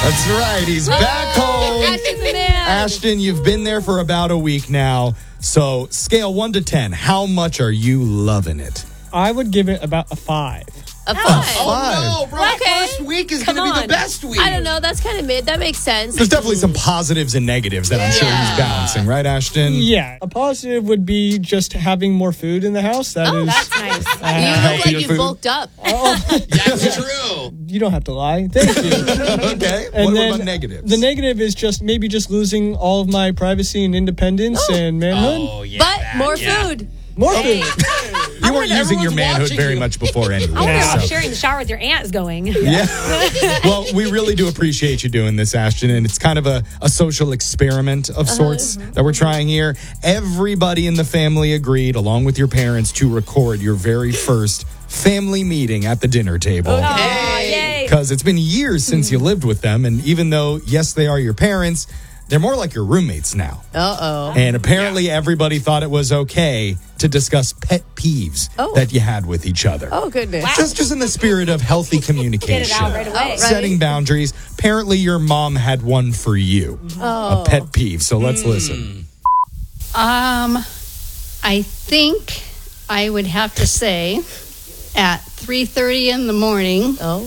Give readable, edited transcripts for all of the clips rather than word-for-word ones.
That's right. He's back home. Ashton the man. Ashton, you've been there for about a week now. So, scale 1 to 10, how much are you loving it? I would give it about a 5. A 5. Oh, no, bro. Okay. First week is Come going to be the on. best week. I don't know. That's kind of mid. That makes sense. There's definitely some positives and negatives that I'm sure he's balancing, right, Ashton? Yeah. A positive would be just having more food in the house. That is, That's nice. You look healthier like you food. bulked up. That's true. you don't have to lie. Thank you. Okay. And What then about negatives? The negative is just maybe just losing all of my privacy and independence and manhood. Oh, yeah. But more food. More food. You weren't using your everyone's manhood watching very you. much before anyway. I wonder how so- sharing the shower with your aunt is going. Yeah. Well, we really do appreciate you doing this, Ashton. And it's kind of a social experiment of sorts that we're trying here. Everybody in the family agreed, along with your parents, to record your very first family meeting at the dinner table. Oh, yay. Because it's been years since you lived with them. And even though, yes, they are your parents, they're more like your roommates now. Uh-oh. And apparently everybody thought it was okay to discuss pet peeves that you had with each other. Oh, goodness. Just in the spirit of healthy communication. Get it out right away. Setting boundaries. Apparently your mom had one for you. A pet peeve. So let's listen. I think I would have to say at 3:30 in the morning Oh.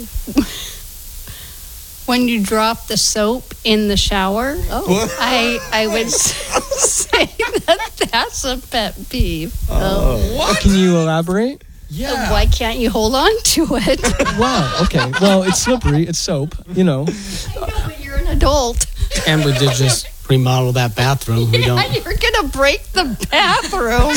when you drop the soap in the shower. Oh. I would say that's a pet peeve. Can you elaborate? Yeah. Why can't you hold on to it? Wow. Okay. Well, it's slippery. It's soap. You know. I know, but you're an adult. Amber did just remodel that bathroom. We don't. You're gonna break the bathroom.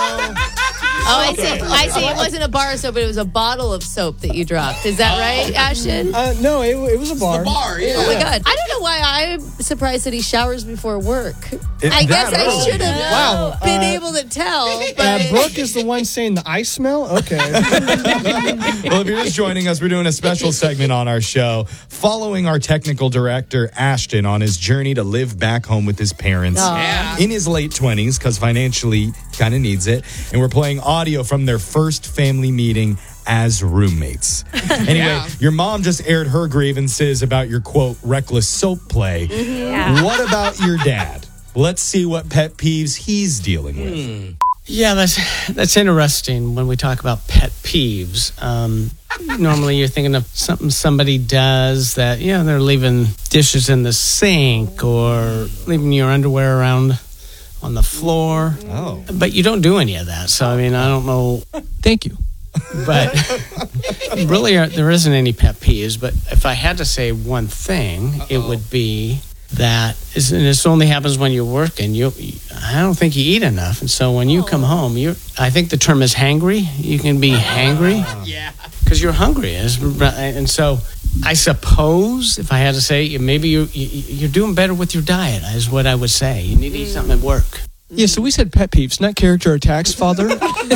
Oh, I see. I see. It wasn't a bar of soap, but it was a bottle of soap that you dropped. Is that right, Ashton? No, it was a bar. The bar, yeah. Oh my God. I don't know why I'm surprised that he showers before work. It- I guess that I early. should have Wow. been able to tell. But Brooke is the one saying the ice smell? Okay. Well, if you're just joining us, we're doing a special segment on our show following our technical director, Ashton, on his journey to live back home with his parents Yeah. in his late 20s because financially kind of needs it. And we're playing audio from their first family meeting as roommates. Anyway, your mom just aired her grievances about your, quote, reckless soap play. Yeah. What about your dad? Let's see what pet peeves he's dealing with. Yeah, that's interesting when we talk about pet peeves. Normally you're thinking of something somebody does that, they're leaving dishes in the sink or leaving your underwear around on the floor. Oh. But you don't do any of that. So, I mean, I don't know. Thank you. But really, there isn't any pet peeves. But if I had to say one thing, it would be that, and this only happens when you're working. I don't think you eat enough, and so when you come home, I think the term is hangry. You can be hangry, Yeah. because you're hungry, and so I suppose if I had to say, maybe you're doing better with your diet. Is what I would say. You need to eat something at work. Yeah, so we said pet peeves, not character attacks, Father.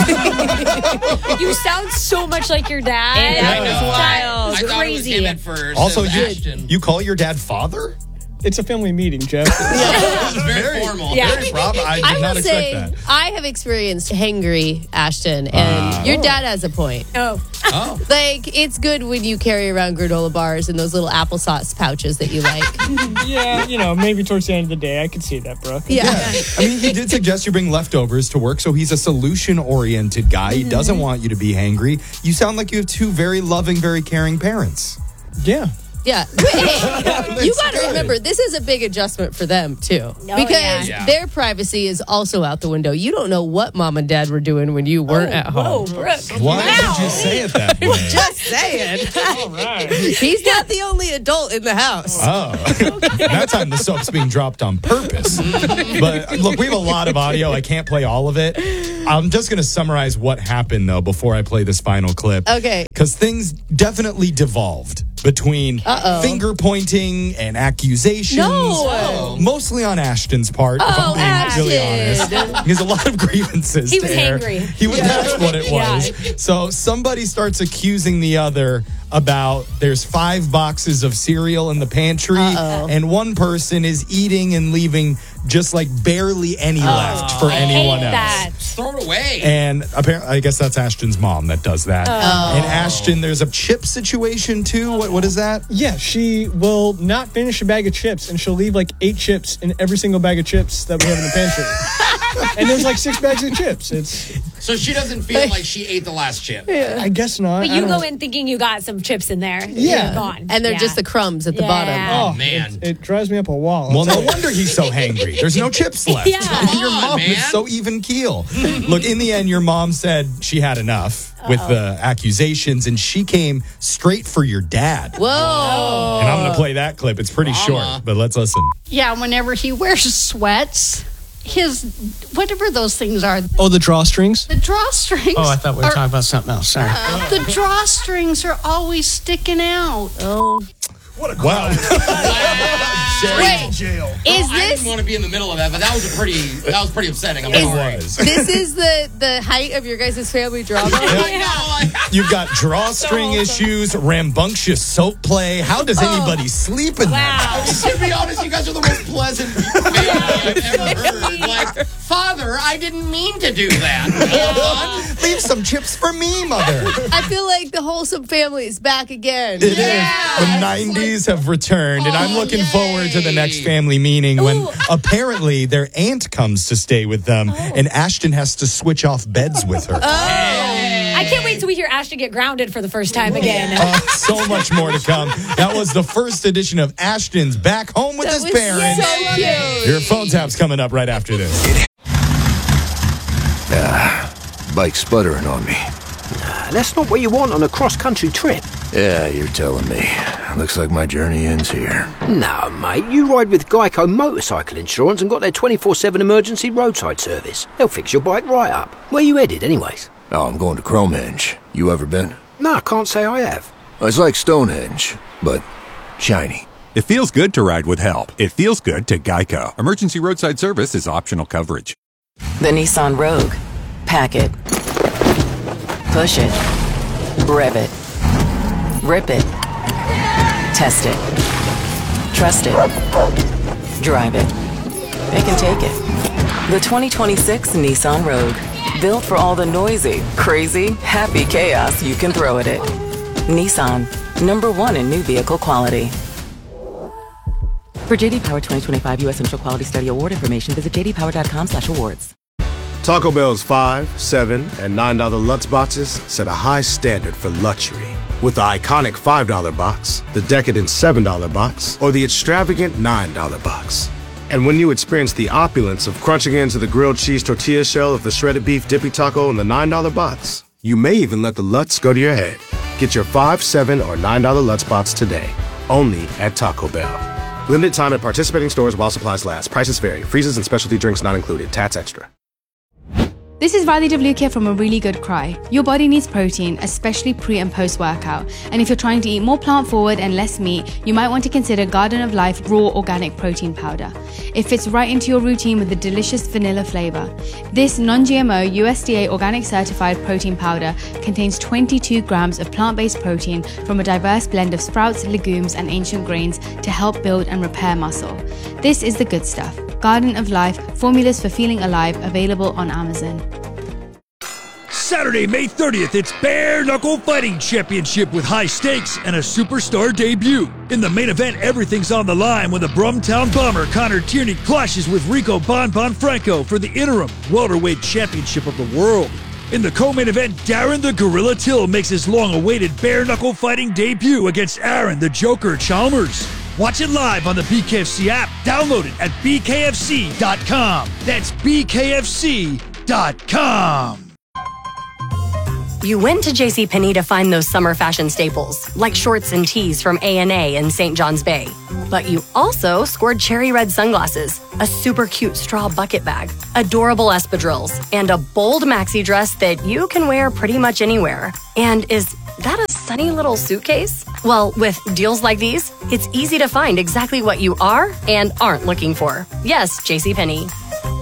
You sound so much like your dad. I know. Child. I thought Crazy. it was him at first. Also, It was Ashton. you call your dad father? It's a family meeting, Jeff. It's very formal. Yeah. Very prob- I did I not will expect say that. I have experienced hangry, Ashton, and your dad has a point. Oh. Oh. Like, it's good when you carry around granola bars and those little applesauce pouches that you like. Yeah, maybe towards the end of the day, I could see that, Brooke. Yeah. I mean, he did suggest you bring leftovers to work, so he's a solution-oriented guy. He doesn't want you to be hangry. You sound like you have two very loving, very caring parents. Yeah. Yeah. Hey, you got to remember, this is a big adjustment for them, too. Because yeah. their privacy is also out the window. You don't know what mom and dad were doing when you weren't at home. Oh, Brooke. Why did you say it that way? Just saying. All right. He's not the only adult in the house. Oh, that time the soap's being dropped on purpose. But look, we have a lot of audio. I can't play all of it. I'm just going to summarize what happened, though, before I play this final clip. Okay. Because things definitely devolved between finger pointing and accusations. No. Mostly on Ashton's part, if I'm being really honest. He has a lot of grievances. He to was air. hangry. That's what it was. So somebody starts accusing the other about there's 5 boxes of cereal in the pantry, and one person is eating and leaving just like barely any left for anyone else. That. Throw it away. And apparently, I guess that's Ashton's mom that does that. And Ashton, there's a chip situation too. What is that? Yeah, she will not finish a bag of chips, and she'll leave like 8 chips in every single bag of chips that we have in the pantry. And there's like 6 bags of chips. So she doesn't feel like she ate the last chip. I guess not. But I you don't go know. in thinking you got some chips in there. Yeah. They're gone. And they're Yeah. just the crumbs at the Yeah. bottom. Oh, man. It drives me up a wall. Well, no wonder he's so hangry. There's no chips left. Yeah. Your Come on, mom is man. so even keel. Look, in the end, your mom said she had enough with the accusations, and she came straight for your dad. Whoa. And I'm going to play that clip. It's pretty short, but let's listen. Yeah, whenever he wears sweats, whatever those things are, Oh, the drawstrings? the drawstrings. Oh, I thought we were talking about something else. Sorry. The drawstrings are always sticking out. Oh. Wow. Wait, is I this didn't want to be in the middle of that, but that was pretty upsetting. I'm sorry. this is the height of your guys' family drama? You've got drawstring issues, rambunctious soap play. How does anybody sleep in that? To be honest, you guys are the most pleasant family I've ever heard. Like, Father, I didn't mean to do that. Leave some chips for me, Mother. I feel like the wholesome family is back again. It is. The 90s have returned, and I'm looking forward to the next family meeting when apparently their aunt comes to stay with them, and Ashton has to switch off beds with her. I can't wait till we hear Ashton get grounded for the first time again. So much more to come. That was the first edition of Ashton's Back Home with His Parents. So cute. Your phone tap's coming up right after this. Bike sputtering on me. That's not what you want on a cross-country trip. Yeah, you're telling me. Looks like my journey ends here. No, mate, you ride with Geico Motorcycle Insurance and got their 24/7 emergency roadside service. They'll fix your bike right up. Where you headed, anyways? Oh, I'm going to Cromenge. You ever been? No, I can't say I have. It's like Stonehenge, but shiny. It feels good to ride with help. It feels good to Geico. Emergency roadside service is optional coverage. The Nissan Rogue. Pack it. Push it. Rev it. Rip it. Test it. Trust it. Drive it. It can take it. The 2026 Nissan Rogue. Built for all the noisy, crazy, happy chaos you can throw at it. Nissan. #1 in new vehicle quality. For JD Power 2025 U.S. Initial Quality Study Award information, visit jdpower.com/awards. Taco Bell's $5, $7, and $9 Lutz boxes set a high standard for luxury. With the iconic $5 box, the decadent $7 box, or the extravagant $9 box. And when you experience the opulence of crunching into the grilled cheese tortilla shell of the shredded beef dippy taco in the $9 box, you may even let the Lutz go to your head. Get your $5, $7, or $9 Lutz box today, only at Taco Bell. Limited time at participating stores while supplies last. Prices vary. Freezes and specialty drinks not included. Tats extra. This is Riley Devlukia from A Really Good Cry. Your body needs protein, especially pre and post workout. And if you're trying to eat more plant forward and less meat, you might want to consider Garden of Life Raw Organic Protein Powder. It fits right into your routine with a delicious vanilla flavor. This non-GMO USDA organic certified protein powder contains 22 grams of plant-based protein from a diverse blend of sprouts, legumes, and ancient grains to help build and repair muscle. This is the good stuff. Garden of Life, formulas for feeling alive, available on Amazon. Saturday, May 30th, it's Bare Knuckle Fighting Championship with high stakes and a superstar debut. In the main event, everything's on the line when the Brumtown Bomber Connor Tierney clashes with Rico Bon Franco for the interim welterweight championship of the world. In the co-main event, Darren the Gorilla Till makes his long-awaited Bare Knuckle Fighting debut against Aaron the Joker Chalmers. Watch it live on the BKFC app. Download it at bkfc.com. That's bkfc.com. You went to JCPenney to find those summer fashion staples, like shorts and tees from A&A and St. John's Bay. But you also scored cherry red sunglasses, a super cute straw bucket bag, adorable espadrilles, and a bold maxi dress that you can wear pretty much anywhere. And is that a sunny little suitcase? Well, with deals like these, it's easy to find exactly what you are and aren't looking for. Yes, JCPenney.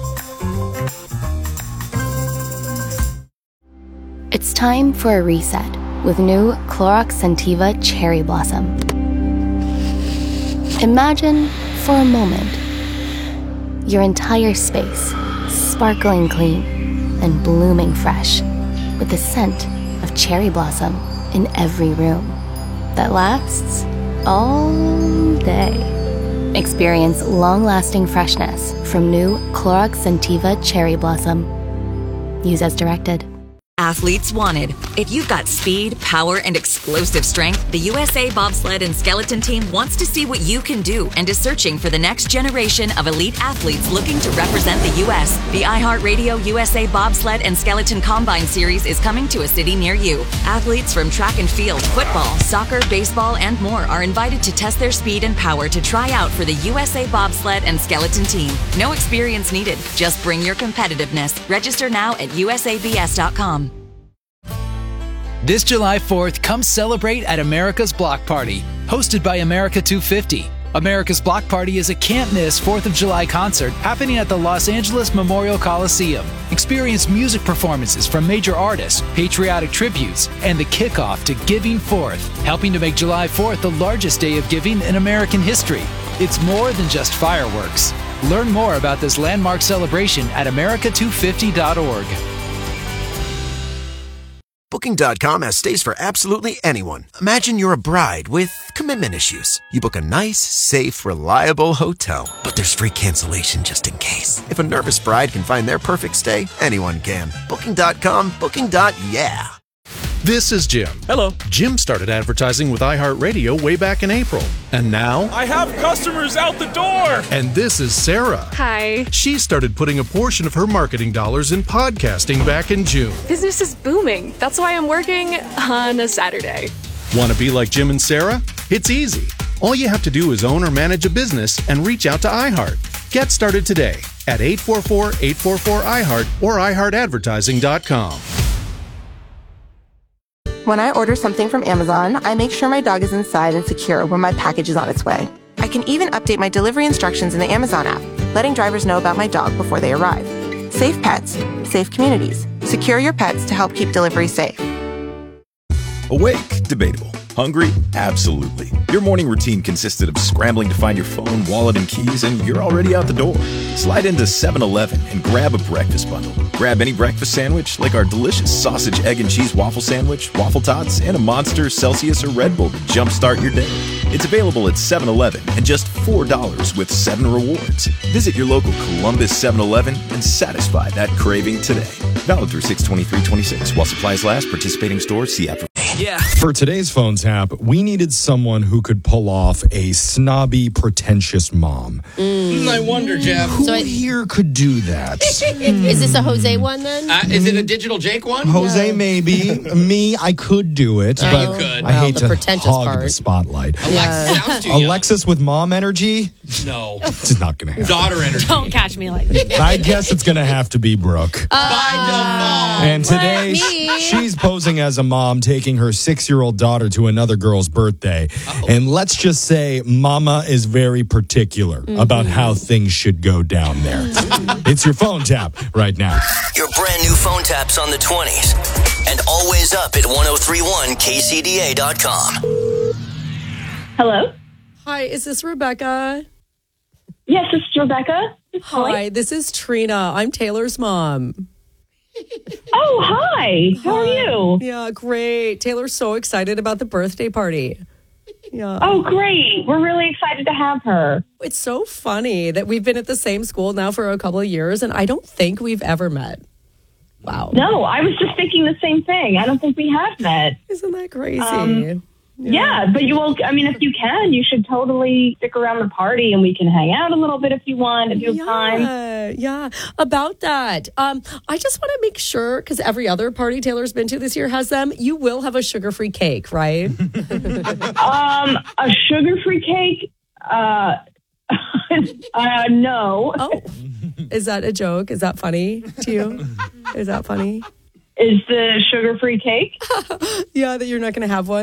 It's time for a reset with new Clorox Scentiva Cherry Blossom. Imagine, for a moment, Your entire space, sparkling clean and blooming fresh, with the scent of cherry blossom in every room that lasts all day. Experience long-lasting freshness from new Clorox Scentiva Cherry Blossom. Use as directed. Athletes wanted. If you've got speed, power, and explosive strength, the USA Bobsled and Skeleton Team wants to see what you can do and is searching for the next generation of elite athletes looking to represent the U.S. The iHeartRadio USA Bobsled and Skeleton Combine Series is coming to a city near you. Athletes from track and field, football, soccer, baseball, and more are invited to test their speed and power to try out for the USA Bobsled and Skeleton Team. No experience needed. Just bring your competitiveness. Register now at usabs.com. This July 4th, come celebrate at America's Block Party, hosted by America 250. America's Block Party is a can't-miss 4th of July concert happening at the Los Angeles Memorial Coliseum. Experience music performances from major artists, patriotic tributes, and the kickoff to Giving Forth, helping to make July 4th the largest day of giving in American history. It's more than just fireworks. Learn more about this landmark celebration at america250.org. Booking.com has stays for absolutely anyone. Imagine you're a bride with commitment issues. You book a nice, safe, reliable hotel. But there's free cancellation just in case. If a nervous bride can find their perfect stay, anyone can. Booking.com, booking.yeah. This is Jim. Hello. Jim started advertising with iHeartRadio way back in April. And now... I have customers out the door! And this is Sarah. Hi. She started putting a portion of her marketing dollars in podcasting back in June. Business is booming. That's why I'm working on a Saturday. Want to be like Jim and Sarah? It's easy. All you have to do is own or manage a business and reach out to iHeart. Get started today at 844-844-iHeart or iHeartAdvertising.com. When I order something from Amazon, I make sure my dog is inside and secure when my package is on its way. I can even update my delivery instructions in the Amazon app, letting drivers know about my dog before they arrive. Safe pets, safe communities. Secure your pets to help keep delivery safe. Awake? Debatable. Hungry? Absolutely. Your morning routine consisted of scrambling to find your phone, wallet, and keys, and you're already out the door. Slide into 7-Eleven and grab a breakfast bundle. Grab any breakfast sandwich, like our delicious sausage, egg, and cheese waffle sandwich, waffle tots, and a Monster, Celsius, or Red Bull to jumpstart your day. It's available at 7-Eleven and just $4 with 7 rewards. Visit your local Columbus 7-Eleven and satisfy that craving today. Valid through 6/23/26. While supplies last, participating stores see app. Yeah. For today's phone tap, we needed someone who could pull off a snobby, pretentious mom. I wonder, Jeff. Who here could do that? Is this a Jose one then? Is it a Digital Jake one? Jose, maybe. Me, I could do it, Yeah, but you could. I hate the to pretentious hog part. the spotlight. Alexis sounds too young. Alexis with mom energy? No. It's not going to happen. Daughter energy. Don't catch me like that. I guess it's going to have to be Brooke. And today, she's posing as a mom, taking her 6-year-old daughter to another girl's birthday. And let's just say Mama is very particular about how things should go down there. It's your phone tap right now. Your brand new phone taps on the 20s. And always up at 1031kcda.com. Hello? Hi, is this Rebecca? Yes, this is Rebecca. Hi, this is Trina. I'm Taylor's mom. Oh, hi. How are you? Yeah, great. Taylor's so excited about the birthday party. Yeah. Oh, great. We're really excited to have her. It's so funny that we've been at the same school now for a couple of years, and I don't think we've ever met. Wow. No, I was just thinking the same thing. I don't think we have met. Isn't that crazy? Yeah, but you will. I mean, if you can, you should totally stick around the party, and we can hang out a little bit if you want, if you have time. Yeah. About that, I just want to make sure, because every other party Taylor's been to this year has them. You will have a sugar-free cake, right? A sugar-free cake? No. Oh, is that a joke? Is that funny to you? Is that funny? Is the sugar-free cake? Yeah, that you're not going to have one.